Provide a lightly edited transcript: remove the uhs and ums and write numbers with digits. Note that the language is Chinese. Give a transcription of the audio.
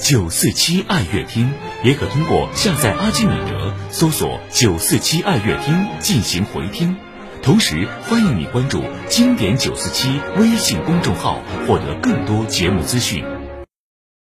947爱乐听，也可通过下载阿基米德搜索947爱乐听进行回听。同时欢迎你关注经典947微信公众号，获得更多节目资讯。